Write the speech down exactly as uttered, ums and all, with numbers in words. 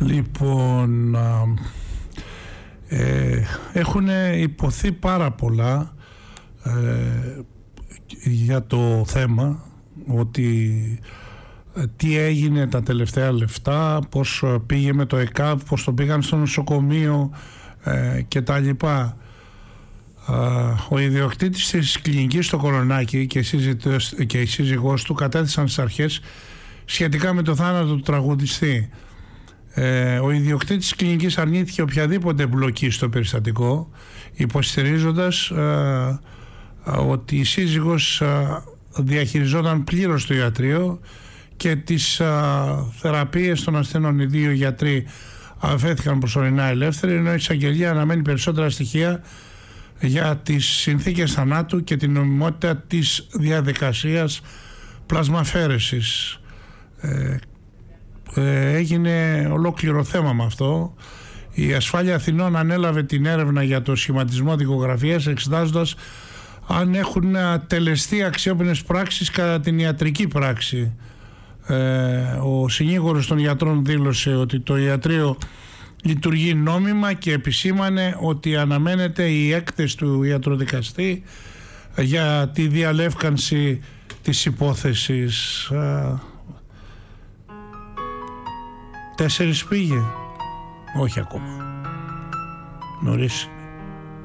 Λοιπόν, ε, έχουν υποθεί πάρα πολλά ε, για το θέμα, ότι ε, τι έγινε τα τελευταία λεφτά, πώς πήγε με το ΕΚΑΒ, πώς το πήγαν στο νοσοκομείο ε, και τα λοιπά. Ο ιδιοκτήτης της κλινικής στο Κορονάκι και, και η σύζυγός του κατέθεσαν στις αρχές σχετικά με το θάνατο του τραγουδιστή. Ε, ο ιδιοκτήτης της κλινικής αρνήθηκε οποιαδήποτε εμπλοκή στο περιστατικό, υποστηρίζοντας ε, ότι η σύζυγος ε, διαχειριζόταν πλήρως το ιατρείο και τις ε, θεραπείες των ασθενών. Οι δύο γιατροί αφέθηκαν προσωρινά ελεύθεροι, ενώ η εισαγγελία αναμένει περισσότερα στοιχεία για τις συνθήκες θανάτου και την νομιμότητα της διαδικασίας πλασμαφέρεσης. Ε, ε, έγινε ολόκληρο θέμα με αυτό. Η Ασφάλεια Αθηνών ανέλαβε την έρευνα για το σχηματισμό δικογραφίας, εξετάζοντας αν έχουν τελεστεί αξιόπινες πράξεις κατά την ιατρική πράξη. Ε, ο συνήγορος των γιατρών δήλωσε ότι το ιατρείο λειτουργεί νόμιμα και επισήμανε ότι αναμένεται η έκθεση του ιατροδικαστή για τη διαλεύκανση της υπόθεσης. Τέσσερις πήγε. Όχι ακόμα. Νωρίς.